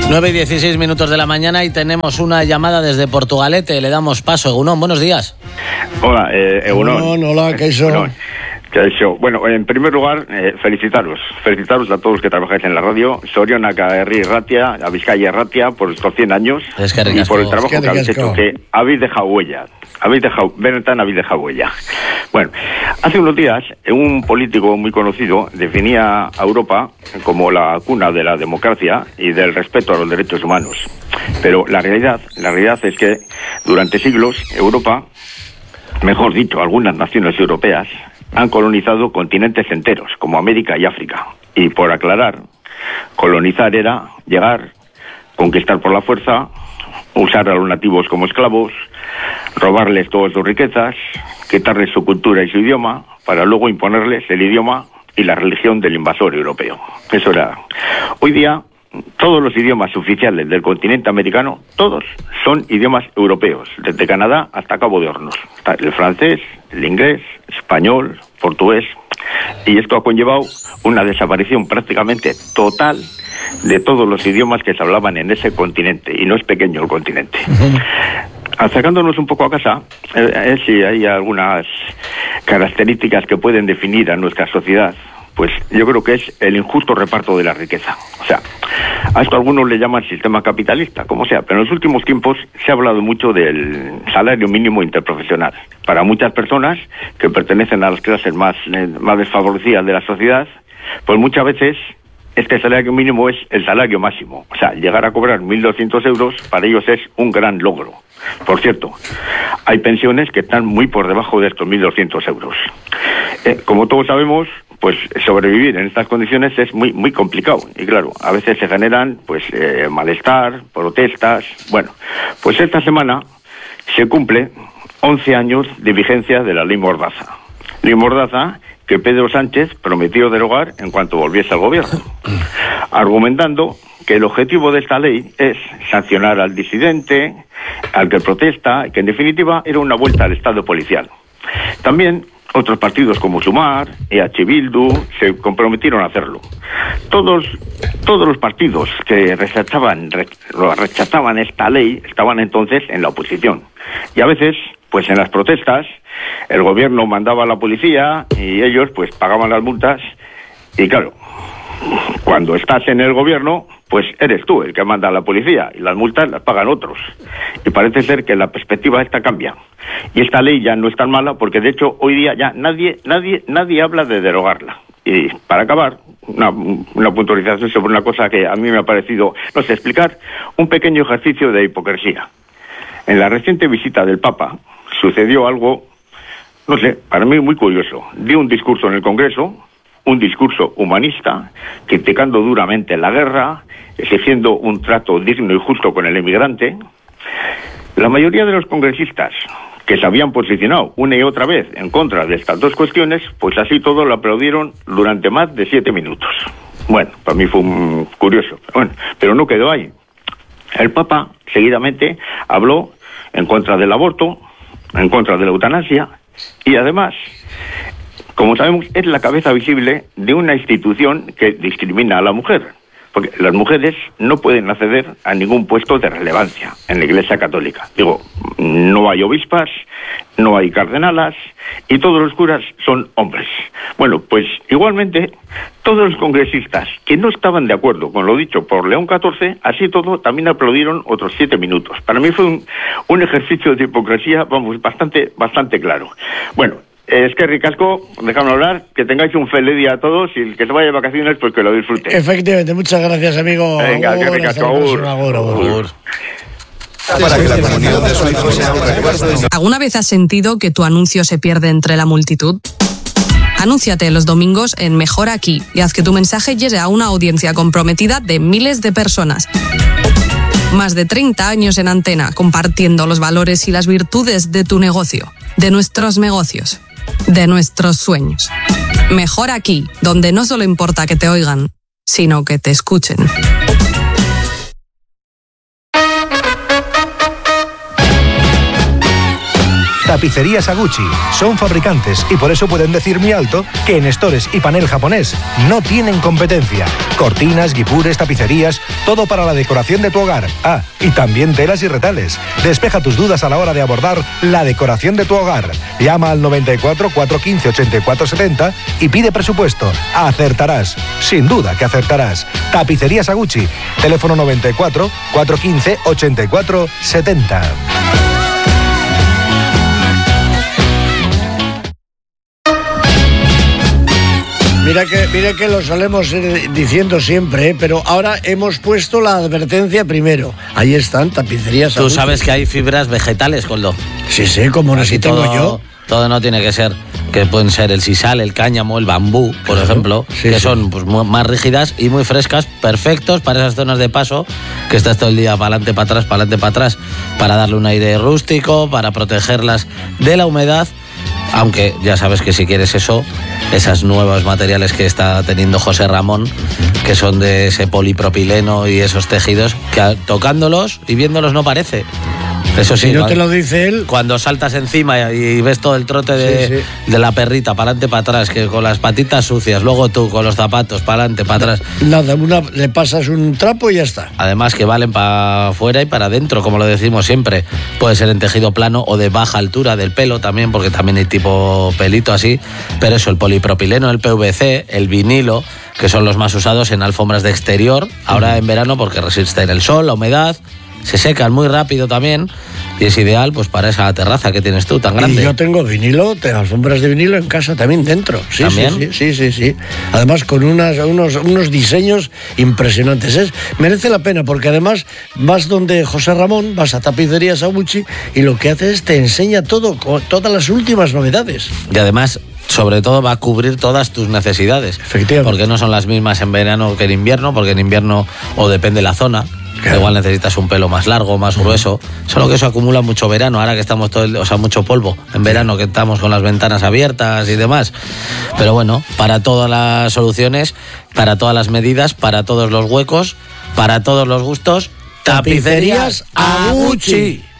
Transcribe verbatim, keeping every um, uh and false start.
nueve y dieciséis minutos de la mañana y tenemos una llamada desde Portugalete. Le damos paso. Egunon, buenos días. Hola, eh, Egunon. Egunon, hola, ¿qué hizo? Bueno, ¿qué hizo? Bueno, en primer lugar, eh, felicitaros. Felicitaros a todos los que trabajáis en la radio. Zorionak a Herri Ratia, a Vizcaya Ratia, por estos cien años. Es que y por el trabajo es que que habéis hecho, que habéis dejado huella. Habéis dejado, Benetan habéis dejado huella. Bueno, hace unos días un político muy conocido definía a Europa como la cuna de la democracia y del respeto a los derechos humanos. Pero la realidad, la realidad es que durante siglos Europa, mejor dicho, algunas naciones europeas, han colonizado continentes enteros, como América y África. Y por aclarar, colonizar era llegar, conquistar por la fuerza, usar a los nativos como esclavos, robarles todas sus riquezas, quitarles su cultura y su idioma, para luego imponerles el idioma y la religión del invasor europeo. Eso era. Hoy día, todos los idiomas oficiales del continente americano, todos son idiomas europeos, desde Canadá hasta Cabo de Hornos. El francés, el inglés, español, portugués. Y esto ha conllevado una desaparición prácticamente total de todos los idiomas que se hablaban en ese continente, y no es pequeño el continente. Acercándonos un poco a casa, eh, eh, si hay algunas características que pueden definir a nuestra sociedad, pues yo creo que es el injusto reparto de la riqueza. O sea, a esto algunos le llaman sistema capitalista, como sea, pero en los últimos tiempos se ha hablado mucho del salario mínimo interprofesional. Para muchas personas que pertenecen a las clases más, eh, más desfavorecidas de la sociedad, pues muchas veces este salario mínimo es el salario máximo. O sea, llegar a cobrar mil doscientos euros para ellos es un gran logro. Por cierto, hay pensiones que están muy por debajo de estos mil doscientos euros. Eh, como todos sabemos, pues sobrevivir en estas condiciones es muy muy complicado. Y claro, a veces se generan pues eh, malestar, protestas. Bueno, pues esta semana se cumple once años de vigencia de la Ley Mordaza. Ley Mordaza que Pedro Sánchez prometió derogar en cuanto volviese al gobierno, argumentando que el objetivo de esta ley es sancionar al disidente, al que protesta, que en definitiva era una vuelta al Estado policial. También otros partidos como Sumar, E H Bildu, se comprometieron a hacerlo. Todos, todos los partidos que rechazaban, rechazaban esta ley estaban entonces en la oposición. Y a veces, pues en las protestas, el gobierno mandaba a la policía y ellos pues pagaban las multas. Y claro, cuando estás en el gobierno, pues eres tú el que manda a la policía y las multas las pagan otros. Y parece ser que la perspectiva esta cambia. Y esta ley ya no es tan mala porque de hecho hoy día ya nadie nadie nadie habla de derogarla. Y para acabar, una, una puntualización sobre una cosa que a mí me ha parecido, no sé, explicar, un pequeño ejercicio de hipocresía. En la reciente visita del Papa sucedió algo, no sé, para mí muy curioso. Dio un discurso en el Congreso, un discurso humanista, criticando duramente la guerra, exigiendo un trato digno y justo con el emigrante. La mayoría de los congresistas que se habían posicionado una y otra vez en contra de estas dos cuestiones, pues así todo lo aplaudieron durante más de siete minutos. Bueno, para mí fue un curioso. Bueno, pero no quedó ahí. El Papa seguidamente habló en contra del aborto, en contra de la eutanasia y además, como sabemos, es la cabeza visible de una institución que discrimina a la mujer, porque las mujeres no pueden acceder a ningún puesto de relevancia en la Iglesia Católica. Digo, no hay obispas, no hay cardenalas y todos los curas son hombres. Bueno, pues igualmente todos los congresistas que no estaban de acuerdo con lo dicho por León catorce, así todo también aplaudieron otros siete minutos. Para mí fue un, un ejercicio de hipocresía, vamos, bastante, bastante claro. Bueno, es que ricasco, déjame hablar, que tengáis un feliz día a todos y el que se vaya de vacaciones, pues que lo disfrute. Efectivamente, muchas gracias, amigo. Venga, agur, que ricasco, agur. agur, agur. agur. Para que la comunión de su hijo sea un recuerdo. ¿Alguna vez has sentido que tu anuncio se pierde entre la multitud? Anúnciate los domingos en Mejor Aquí y haz que tu mensaje llegue a una audiencia comprometida de miles de personas. Más de treinta años en antena, compartiendo los valores y las virtudes de tu negocio, de nuestros negocios, de nuestros sueños. Mejor Aquí, donde no solo importa que te oigan, sino que te escuchen. Tapicerías Aguchi. Son fabricantes y por eso pueden decir muy alto que en estores y panel japonés no tienen competencia. Cortinas, guipures, tapicerías, todo para la decoración de tu hogar. Ah, y también telas y retales. Despeja tus dudas a la hora de abordar la decoración de tu hogar. Llama al noventa y cuatro, cuatrocientos quince, ochenta y cuatro setenta y pide presupuesto. Acertarás. Sin duda que acertarás. Tapicerías Aguchi. Teléfono noventa y cuatro, cuatrocientos quince, ochenta y cuatro setenta. Mira que, mira que lo solemos ir diciendo siempre, ¿eh? Pero ahora hemos puesto la advertencia primero. Ahí están, tapicerías. Tú sabes que hay fibras vegetales, Coldo. Sí, sí, como no si tengo todo, yo. Todo no tiene que ser, que pueden ser el sisal, el cáñamo, el bambú, por Claro, ejemplo, sí, que sí. son pues, mu- más rígidas y muy frescas, perfectos para esas zonas de paso, que estás todo el día para adelante, para atrás, para adelante, para atrás, para darle un aire rústico, para protegerlas de la humedad. Aunque ya sabes que si quieres eso, esos nuevos materiales que está teniendo José Ramón, que son de ese polipropileno y esos tejidos, que a- tocándolos y viéndolos no parece. Eso sí, Si no cuando, te lo dice él, cuando saltas encima y ves todo el trote de, Sí, sí. de la perrita, para adelante, para atrás, que con las patitas sucias, luego tú con los zapatos, para adelante, para atrás. nada, una, le pasas un trapo y ya está. Además que valen para afuera y para adentro, como lo decimos siempre. Puede ser en tejido plano o de baja altura del pelo también, porque también hay tipo pelito así. Pero eso, el polipropileno, el P V C, el vinilo, que son los más usados en alfombras de exterior, ahora en verano porque resisten el sol, la humedad, se secan muy rápido también y es ideal pues para esa terraza que tienes tú tan grande. Y yo tengo vinilo, tengo alfombras de vinilo en casa también dentro. Sí, ¿También? sí, sí, sí, sí, sí. Además con unas, unos, unos diseños impresionantes. Es, merece la pena porque además vas donde José Ramón, vas a Tapicerías Aguchi y lo que hace es te enseña todo, co- todas las últimas novedades. Y además, sobre todo, va a cubrir todas tus necesidades. Efectivamente. Porque no son las mismas en verano que en invierno, porque en invierno, o depende de la zona, Claro. igual necesitas un pelo más largo, más grueso. Solo que eso acumula mucho verano, ahora que estamos todo el, o sea, mucho polvo en verano, que estamos con las ventanas abiertas y demás. Pero bueno, para todas las soluciones, para todas las medidas, para todos los huecos, para todos los gustos, Tapicerías Aguchi.